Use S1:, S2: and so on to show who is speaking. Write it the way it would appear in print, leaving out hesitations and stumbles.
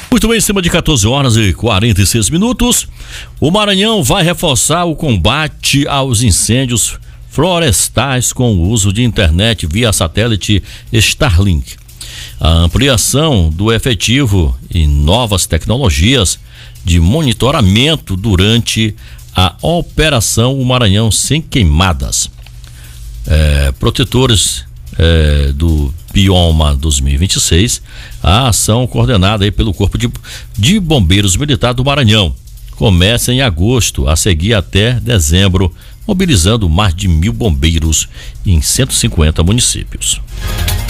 S1: Muito bem, em cima de 14h46. O Maranhão vai reforçar o combate aos incêndios florestais com o uso de internet via satélite Starlink. A ampliação do efetivo e novas tecnologias de monitoramento durante a Operação O Maranhão Sem Queimadas. Protetores do Bioma 2026, a ação coordenada aí pelo Corpo de Bombeiros Militar do Maranhão. Começa em agosto, a seguir até dezembro, mobilizando mais de 1.000 bombeiros em 150 municípios.